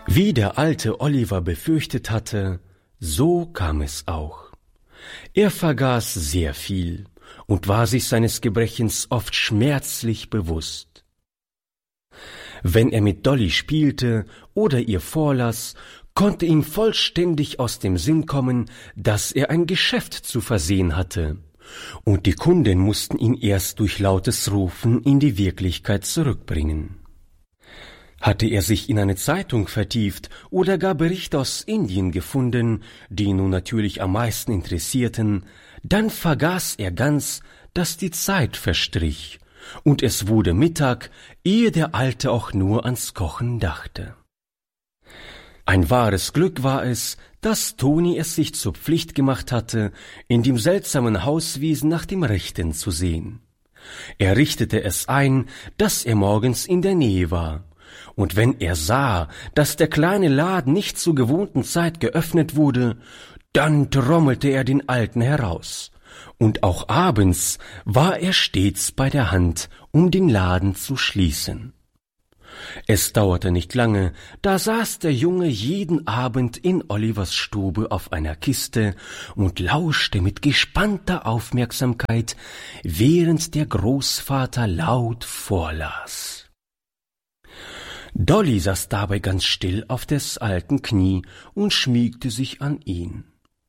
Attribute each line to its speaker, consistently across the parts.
Speaker 1: Wie der alte Oliver befürchtet hatte, so kam es auch. Er vergaß sehr viel und war sich seines Gebrechens oft schmerzlich bewusst. Wenn er mit Dolly spielte oder ihr vorlas, konnte ihm vollständig aus dem Sinn kommen, dass er ein Geschäft zu versehen hatte, und die Kunden mussten ihn erst durch lautes Rufen in die Wirklichkeit zurückbringen. Hatte er sich in eine Zeitung vertieft oder gar Berichte aus Indien gefunden, die ihn nun natürlich am meisten interessierten, dann vergaß er ganz, dass die Zeit verstrich, und es wurde Mittag, ehe der Alte auch nur ans Kochen dachte. Ein wahres Glück war es, dass Toni es sich zur Pflicht gemacht hatte, in dem seltsamen Hauswesen nach dem Rechten zu sehen. Er richtete es ein, dass er morgens in der Nähe war, und wenn er sah, dass der kleine Laden nicht zur gewohnten Zeit geöffnet wurde, dann trommelte er den Alten heraus, und auch abends war er stets bei der Hand, um den Laden zu schließen. Es dauerte nicht lange, da saß der Junge jeden Abend in Olivers Stube auf einer Kiste und lauschte mit gespannter Aufmerksamkeit, während der Großvater laut vorlas. Dolly saß dabei ganz still auf des Alten Knie und schmiegte sich an ihn.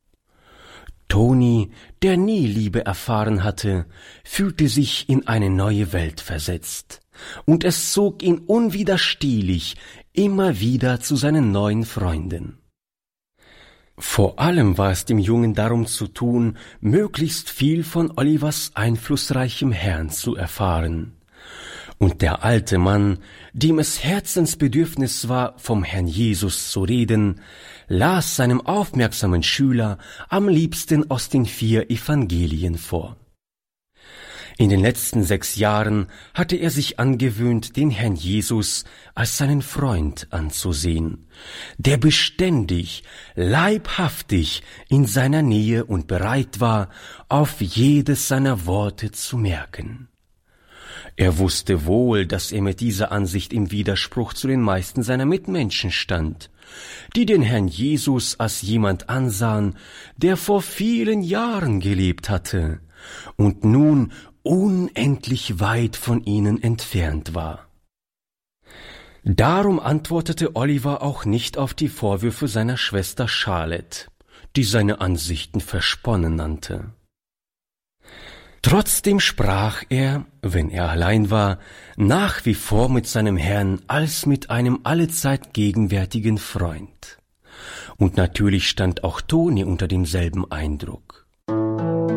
Speaker 1: Toni, der nie Liebe erfahren hatte, fühlte sich in eine neue Welt versetzt, und es zog ihn unwiderstehlich immer wieder zu seinen neuen Freunden. Vor allem war es dem Jungen darum zu tun, möglichst viel von Olivers einflussreichem Herrn zu erfahren. Und der alte Mann, dem es Herzensbedürfnis war, vom Herrn Jesus zu reden, las seinem aufmerksamen Schüler am liebsten aus den 4 Evangelien vor. In den letzten 6 Jahren hatte er sich angewöhnt, den Herrn Jesus als seinen Freund anzusehen, der beständig, leibhaftig in seiner Nähe und bereit war, auf jedes seiner Worte zu merken. Er wusste wohl, dass er mit dieser Ansicht im Widerspruch zu den meisten seiner Mitmenschen stand, die den Herrn Jesus als jemand ansahen, der vor vielen Jahren gelebt hatte und nun unendlich weit von ihnen entfernt war. Darum antwortete Oliver auch nicht auf die Vorwürfe seiner Schwester Charlotte, die seine Ansichten versponnen nannte. Trotzdem sprach er, wenn er allein war, nach wie vor mit seinem Herrn als mit einem allezeit gegenwärtigen Freund. Und natürlich stand auch Toni unter demselben Eindruck.